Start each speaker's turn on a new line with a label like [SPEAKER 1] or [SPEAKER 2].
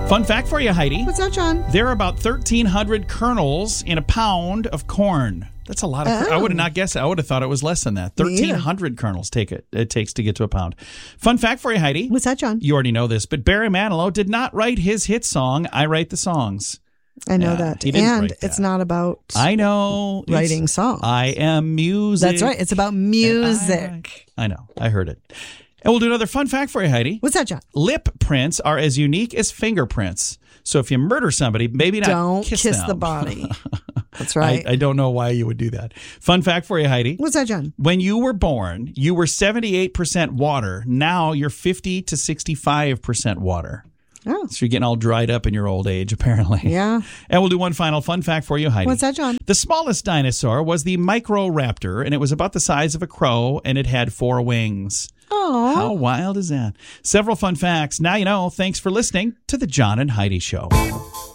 [SPEAKER 1] Fun fact for you, Heidi.
[SPEAKER 2] What's that, John?
[SPEAKER 1] There are about 1,300 kernels in a pound of corn. That's a lot of I would have not guessed it. I would have thought it was less than that. 1,300 kernels it takes to get to a pound. Fun fact for you, Heidi.
[SPEAKER 2] What's that, John?
[SPEAKER 1] You already know this, but Barry Manilow did not write his hit song, I Write the Songs.
[SPEAKER 2] I know that.
[SPEAKER 1] He didn't
[SPEAKER 2] And
[SPEAKER 1] write that.
[SPEAKER 2] it's not about
[SPEAKER 1] I know.
[SPEAKER 2] writing songs.
[SPEAKER 1] I am music.
[SPEAKER 2] That's right. It's about music.
[SPEAKER 1] I know. I heard it. And we'll do another fun fact for you, Heidi.
[SPEAKER 2] What's that, John?
[SPEAKER 1] Lip prints are as unique as fingerprints. So if you murder somebody, maybe not
[SPEAKER 2] Don't
[SPEAKER 1] kiss
[SPEAKER 2] the
[SPEAKER 1] them.
[SPEAKER 2] body. That's right.
[SPEAKER 1] I don't know why you would do that. Fun fact for you, Heidi.
[SPEAKER 2] What's that, John?
[SPEAKER 1] When you were born, you were 78% water. Now you're 50 to 65% water.
[SPEAKER 2] Oh.
[SPEAKER 1] So you're getting all dried up in your old age, apparently.
[SPEAKER 2] Yeah.
[SPEAKER 1] And we'll do one final fun fact for you, Heidi.
[SPEAKER 2] What's that, John?
[SPEAKER 1] The smallest dinosaur was the Microraptor, and it was about the size of a crow, and it had 4 wings.
[SPEAKER 2] Oh.
[SPEAKER 1] How wild is that? Several fun facts. Now you know. Thanks for listening to the John and Heidi Show.